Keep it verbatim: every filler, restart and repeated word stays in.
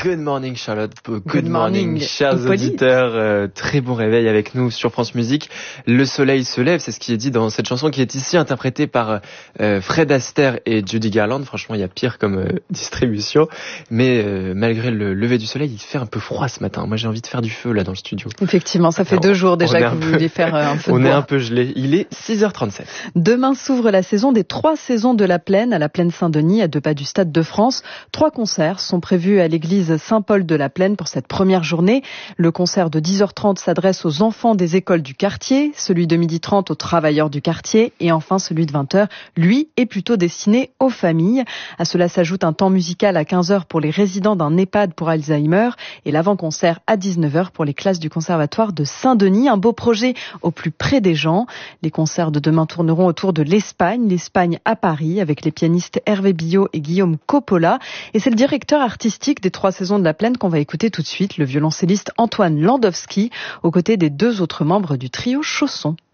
Good morning Charlotte, good, Good morning, morning chers Hippolyte. auditeurs, euh, très bon réveil avec nous sur France Musique. Le soleil se lève, c'est ce qui est dit dans cette chanson qui est ici interprétée par euh, Fred Astaire et Judy Garland. Franchement, il y a pire comme euh, distribution, mais euh, malgré le lever du soleil, il fait un peu froid ce matin. Moi, j'ai envie de faire du feu là dans le studio. Effectivement, ça fait Alors, deux jours déjà que vous peu... vouliez faire un feu de On bois. est un peu gelé. Il est six heures trente-sept. Demain s'ouvre la saison des trois saisons de la Plaine à la Plaine Saint-Denis, à deux pas du Stade de France. Trois concerts sont prévus à l'église Saint-Paul de la Plaine pour cette première journée. Le concert de dix heures trente s'adresse aux enfants des écoles du quartier, celui de midi trente aux travailleurs du quartier et enfin celui de vingt heures, lui, est plutôt destiné aux familles. À cela s'ajoute un temps musical à quinze heures pour les résidents d'un EHPAD pour Alzheimer et l'avant-concert à dix-neuf heures pour les classes du conservatoire de Saint-Denis. Un beau projet au plus près des gens. Les concerts de demain tourneront autour de l'Espagne, l'Espagne à Paris avec les pianistes Hervé Billot et Guillaume Coppola. Et c'est le directeur artistique des trois saisons de la Plaine qu'on va écouter tout de suite, le violoncelliste Antoine Landowski, aux côtés des deux autres membres du trio Chausson.